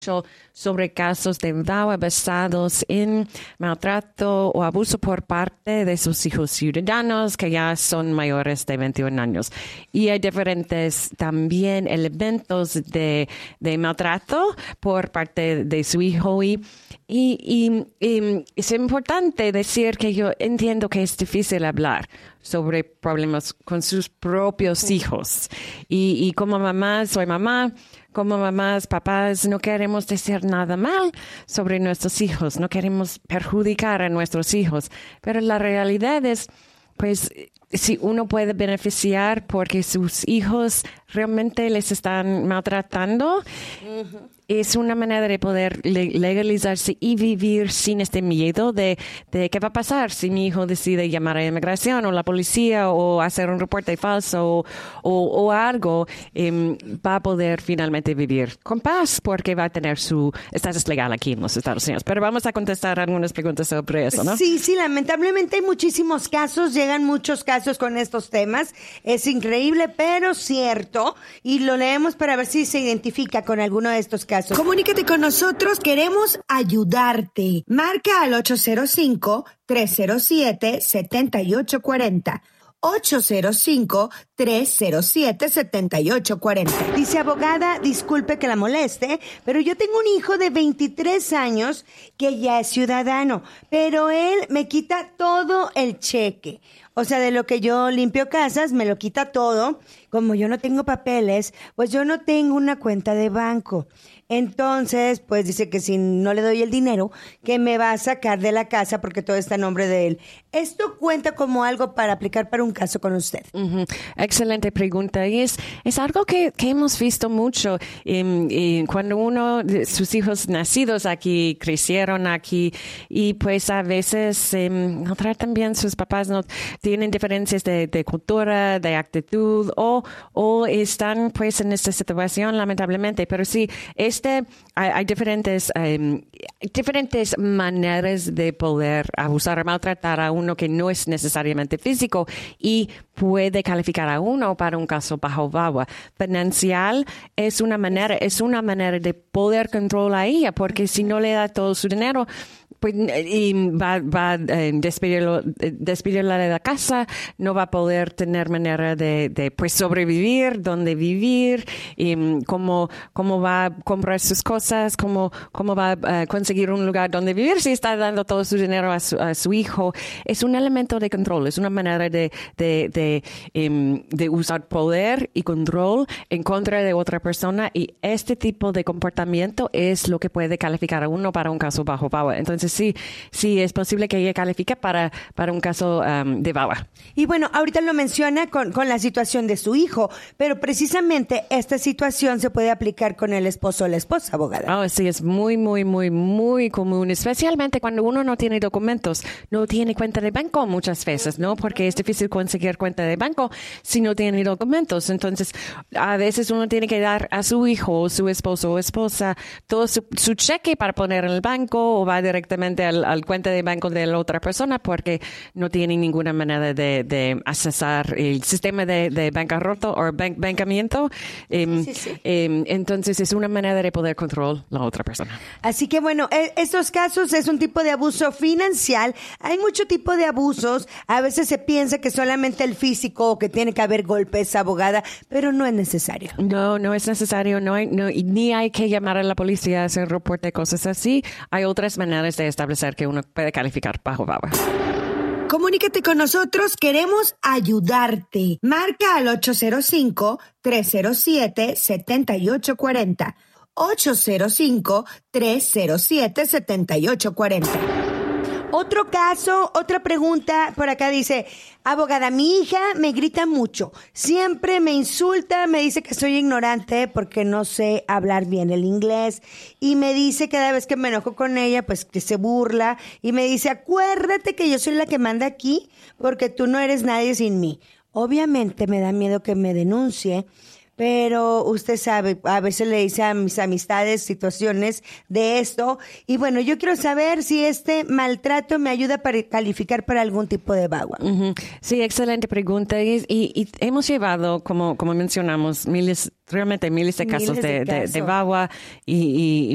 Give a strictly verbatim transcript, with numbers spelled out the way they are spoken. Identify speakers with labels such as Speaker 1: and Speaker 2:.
Speaker 1: sobre casos de VAWA basados en maltrato o abuso por parte de sus hijos ciudadanos que ya son mayores de veintiún años. Y hay diferentes también elementos de, de maltrato por parte de su hijo. Y, y, y, y es importante decir que yo entiendo que es difícil hablar sobre problemas con sus propios hijos. Y, y como mamá, soy mamá, como mamás, papás, no queremos decir nada mal sobre nuestros hijos, no queremos perjudicar a nuestros hijos, pero la realidad es, pues, si uno puede beneficiar porque sus hijos realmente les están maltratando, uh-huh. Es una manera de poder legalizarse y vivir sin este miedo de, de qué va a pasar si mi hijo decide llamar a inmigración o la policía o hacer un reporte falso o, o, o algo, eh, va a poder finalmente vivir con paz porque va a tener su estatus legal aquí en los Estados Unidos. Pero vamos a contestar algunas preguntas sobre eso, ¿no?
Speaker 2: Sí, sí, lamentablemente hay muchísimos casos, llegan muchos casos con estos temas. Es increíble, pero cierto. Y lo leemos para ver si se identifica con alguno de estos casos.
Speaker 3: Comunícate con nosotros, queremos ayudarte. Marca al ocho cero cinco, tres cero siete, siete ocho cuatro cero. ocho cero cinco, tres cero siete, siete ocho cuatro cero.
Speaker 2: Dice, abogada, disculpe que la moleste, pero yo tengo un hijo de veintitrés años que ya es ciudadano, pero él me quita todo el cheque. O sea, de lo que yo limpio casas, me lo quita todo. Como yo no tengo papeles, pues yo no tengo una cuenta de banco. Entonces, pues dice que si no le doy el dinero, que me va a sacar de la casa porque todo está a nombre de él. ¿Esto cuenta como algo para aplicar para un caso con usted?
Speaker 1: Uh-huh. Excelente pregunta. Y es, es algo que, que hemos visto mucho. Y, y cuando uno, sus hijos nacidos aquí, crecieron aquí, y pues a veces eh, no tratan bien sus papás, no tienen diferencias de, de cultura, de actitud, o, o están pues en esta situación lamentablemente. Pero sí, es Este, hay, hay diferentes, um, diferentes maneras de poder abusar o maltratar a uno que no es necesariamente físico y puede calificar a uno para un caso bajo VAWA. Financial es una manera, es una manera de poder controlar a ella, porque si no le da todo su dinero, pues y va, va a eh, despedirlo, despedirla de la casa, no va a poder tener manera de, de pues sobrevivir, dónde vivir, y cómo, cómo va a comprar sus cosas, cómo, cómo va a conseguir un lugar donde vivir si está dando todo su dinero a su, a su hijo. Es un elemento de control, es una manera de, de, de, um, de usar poder y control en contra de otra persona, y este tipo de comportamiento es lo que puede calificar a uno para un caso bajo VAWA. Entonces, sí, sí es posible que ella califique para, para un caso um, de VAWA.
Speaker 2: Y bueno, ahorita lo menciona con, con la situación de su hijo, pero precisamente esta situación se puede aplicar con el esposo o la esposa, abogada.
Speaker 1: Oh, sí, es muy, muy, muy, muy común, especialmente cuando uno no tiene documentos, no tiene cuenta de banco muchas veces, ¿no? Porque es difícil conseguir cuenta de banco si no tiene documentos. Entonces, a veces uno tiene que dar a su hijo, su esposo o esposa, todo su, su cheque para poner en el banco, o va directamente al, al cuenta de banco de la otra persona porque no tiene ninguna manera de, de accesar el sistema de, de bancarrota o ban, bancamiento. Um, sí, sí, sí. Um, entonces, es una manera de poder controlar la otra persona.
Speaker 2: Así que, bueno, estos casos es un tipo de abuso financiero. Hay mucho tipo de abusos. A veces se piensa que solamente el físico o que tiene que haber golpes, abogada, pero no es necesario.
Speaker 1: No, no es necesario. No hay, no, ni hay que llamar a la policía a hacer reporte, cosas así. Hay otras maneras de establecer que uno puede calificar bajo VAWA.
Speaker 3: Comunícate con nosotros, queremos ayudarte. Marca al ocho cero cinco, tres cero siete, siete ocho cuatro cero. ocho cero cinco, tres cero siete, siete ocho cuatro cero.
Speaker 2: Otro caso, otra pregunta por acá dice, abogada, mi hija me grita mucho, siempre me insulta, me dice que soy ignorante porque no sé hablar bien el inglés, y me dice cada vez que me enojo con ella, pues que se burla, y me dice, acuérdate que yo soy la que manda aquí porque tú no eres nadie sin mí. Obviamente me da miedo que me denuncie, pero usted sabe, a veces le dice a mis amistades situaciones de esto. Y bueno, yo quiero saber si este maltrato me ayuda para calificar para algún tipo de VAWA.
Speaker 1: Uh-huh. Sí, excelente pregunta. Y, y, y hemos llevado, como, como mencionamos, miles, realmente miles de casos, miles de, de, casos. de, de VAWA y, y